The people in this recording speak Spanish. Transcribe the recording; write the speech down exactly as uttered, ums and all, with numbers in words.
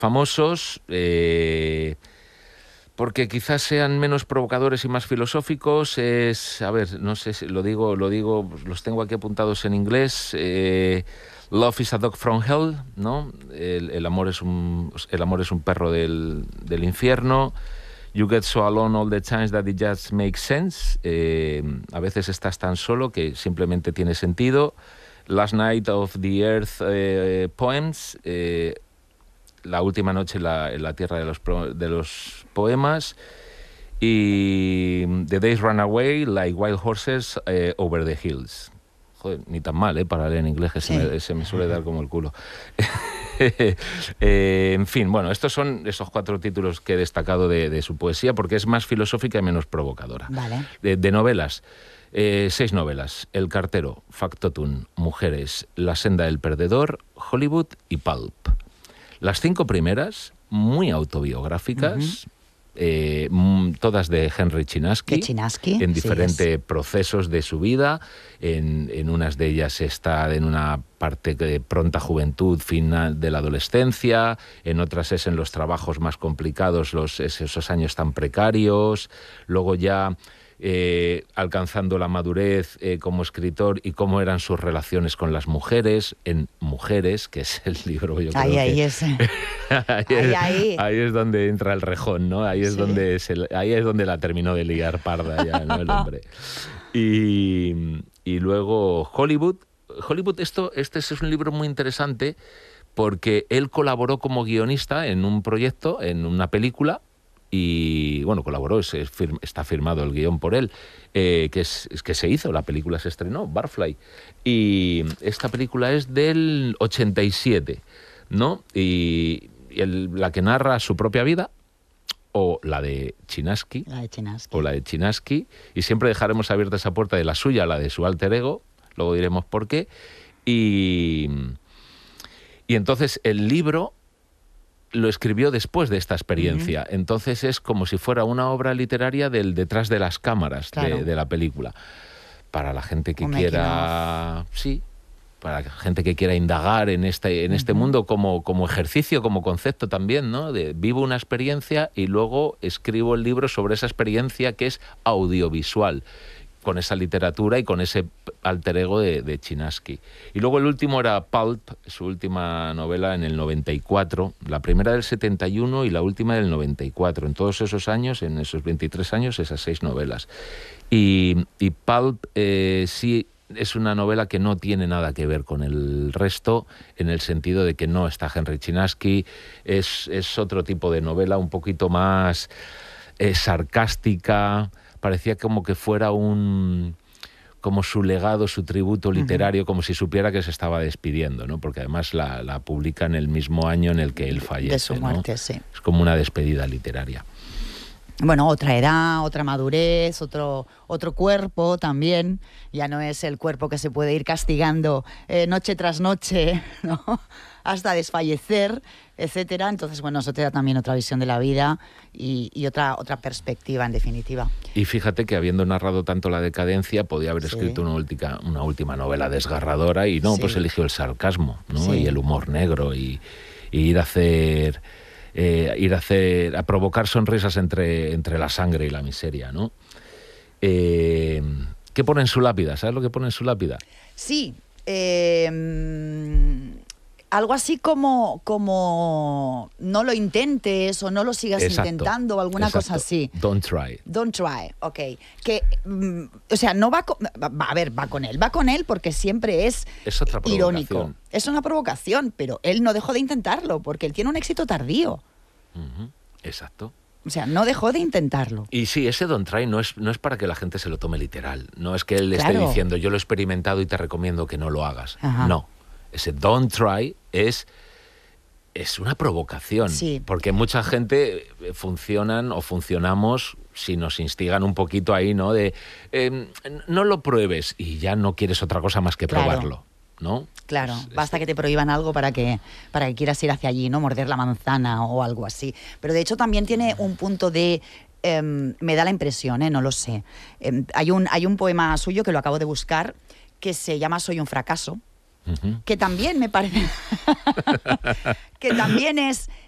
famosos, eh, porque quizás sean menos provocadores y más filosóficos. Es, a ver, no sé si lo digo, lo digo, los tengo aquí apuntados en inglés. Eh, Love is a dog from hell, ¿no? El, el amor es un, el amor es un perro del, del infierno. You get so alone all the times that it just makes sense. Eh, a veces estás tan solo que simplemente tiene sentido. Last Night of the Earth eh, Poems. Eh, La última noche en la, en la tierra de los, pro, de los poemas. Y The Days Run Away Like Wild Horses eh, Over the Hills. Joder, ni tan mal, ¿eh? Para leer en inglés, que sí. se, me, se me suele dar como el culo. eh, en fin, bueno, estos son esos cuatro títulos que he destacado de, de su poesía, porque es más filosófica y menos provocadora. Vale. De, de novelas, eh, seis novelas: El cartero, Factotum, Mujeres, La senda del perdedor, Hollywood y Pulp. Las cinco primeras, muy autobiográficas, uh-huh. eh, todas de Henry Chinaski, de Chinaski en diferentes sí, procesos de su vida. En, en unas de ellas está en una parte de pronta juventud, final de la adolescencia, en otras es en los trabajos más complicados, los, esos años tan precarios, luego ya eh, alcanzando la madurez eh, como escritor y cómo eran sus relaciones con las mujeres, en Mujeres, que es el libro, yo creo ahí, que... Ahí, es. ahí, ahí, es ahí. ahí es donde entra el rejón, ¿no? Ahí es, sí. donde, se, ahí es donde la terminó de liar parda ya, ¿no? El hombre. Y, y luego Hollywood. Hollywood, esto, este es un libro muy interesante porque él colaboró como guionista en un proyecto, en una película, y bueno, colaboró, es, es firm, está firmado el guión por él, eh, que, es, es que se hizo, la película se estrenó, Barfly, y esta película es del ochenta y siete, ¿no? Y, y el, la que narra su propia vida, o la de Chinaski, la de Chinaski, o la de Chinaski, y siempre dejaremos abierta esa puerta de la suya, la de su alter ego, luego diremos por qué, y, y entonces el libro lo escribió después de esta experiencia. Uh-huh. Entonces es como si fuera una obra literaria del detrás de las cámaras, claro. de, de la película. Para la gente que Un quiera... Sí, para la gente que quiera indagar en este, en este uh-huh. mundo como, como ejercicio, como concepto también, ¿no? De vivo una experiencia y luego escribo el libro sobre esa experiencia que es audiovisual, con esa literatura y con ese alter ego de, de Chinaski. Y luego el último era Pulp, su última novela en el noventa y cuatro, la primera del setenta y uno y la última del noventa y cuatro. En todos esos años, en esos veintitrés años, esas seis novelas. Y, y Pulp eh, sí es una novela que no tiene nada que ver con el resto, en el sentido de que no está Henry Chinaski, es, es otro tipo de novela, un poquito más eh, sarcástica. Parecía como que fuera un... como su legado, su tributo literario, uh-huh. como si supiera que se estaba despidiendo, ¿no? Porque además la, la publica en el mismo año en el que él fallece, de su muerte, ¿no? Sí. Es como una despedida literaria. Bueno, otra edad, otra madurez, otro, otro cuerpo también. Ya no es el cuerpo que se puede ir castigando eh, noche tras noche, ¿no? Hasta desfallecer, etcétera. Entonces, bueno, eso te da también otra visión de la vida y, y otra, otra perspectiva, en definitiva. Y fíjate que habiendo narrado tanto la decadencia, podía haber sí. escrito una última, una última novela desgarradora y no, sí. pues eligió el sarcasmo, ¿no? Sí. Y el humor negro y, y ir a hacer... Eh, ir a hacer a provocar sonrisas entre, entre la sangre y la miseria, ¿no? Eh, ¿Qué pone en su lápida? ¿Sabes lo que pone en su lápida? Sí, eh, algo así como, como no lo intentes o no lo sigas exacto, intentando o alguna exacto. cosa así. Don't try. Don't try, ok. Que, mm, o sea, no va con, va, a ver, va con él, va con él porque siempre es, es otra irónico. Es una provocación, pero él no dejó de intentarlo porque él tiene un éxito tardío. Uh-huh. Exacto. O sea, no dejó de intentarlo. Y sí, ese don't try no es, no es para que la gente se lo tome literal. No es que él claro. esté diciendo yo lo he experimentado y te recomiendo que no lo hagas. Ajá. No. Ese don't try es, es una provocación. Sí. Porque mucha gente funcionan o funcionamos si nos instigan un poquito ahí, ¿no? De eh, no lo pruebes y ya no quieres otra cosa más que claro. probarlo, ¿no? Claro, es, basta es... que te prohíban algo para que, para que quieras ir hacia allí, ¿no? Morder la manzana o algo así. Pero de hecho también tiene un punto de... Eh, me da la impresión, ¿eh? No lo sé. Eh, hay, un, hay un poema suyo que lo acabo de buscar que se llama Soy un fracaso, uh-huh. que también me parece... que también es...